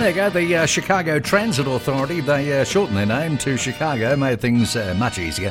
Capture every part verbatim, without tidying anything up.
There you go, the uh, Chicago Transit Authority, they uh, shortened their name to Chicago, made things uh, much easier.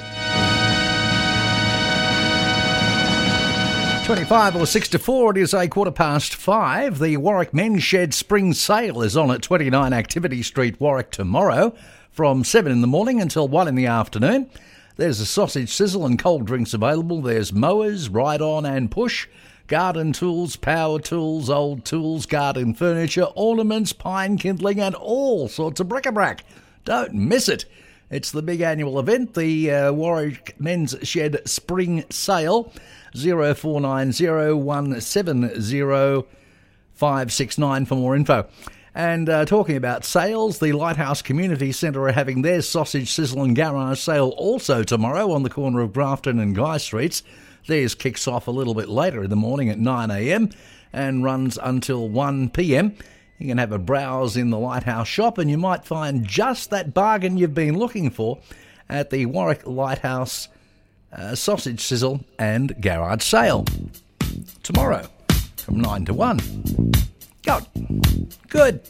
twenty-five or six to four, it is a quarter past five. The Warwick Men's Shed Spring Sale is on at twenty-nine Activity Street, Warwick tomorrow from seven in the morning until one in the afternoon. There's a sausage sizzle and cold drinks available. There's mowers, ride-on and push, garden tools, power tools, old tools, garden furniture, ornaments, pine kindling and all sorts of bric-a-brac. Don't miss it. It's the big annual event, the uh, Warwick Men's Shed Spring Sale. zero four nine zero one seven zero five six nine for more info. And uh, talking about sales, the Lighthouse Community Centre are having their sausage sizzle and garage sale also tomorrow on the corner of Grafton and Guy Streets. Theirs kicks off a little bit later in the morning at nine a.m. and runs until one p.m. You can have a browse in the Lighthouse shop and you might find just that bargain you've been looking for at the Warwick Lighthouse uh, Sausage Sizzle and Garage Sale tomorrow from nine to one. Go. Good.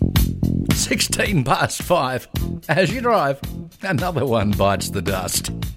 sixteen past five. As you drive, another one bites the dust.